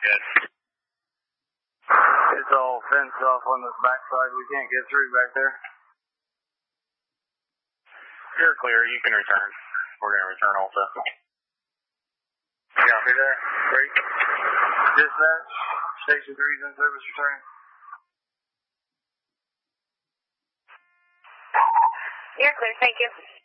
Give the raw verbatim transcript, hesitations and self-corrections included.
good. It's all fenced off on this backside. We can't get through back there. You're clear. You can return. We're going to return also. Copy that. Great. Dispatch, Station three's in service returning. You're clear. Thank you.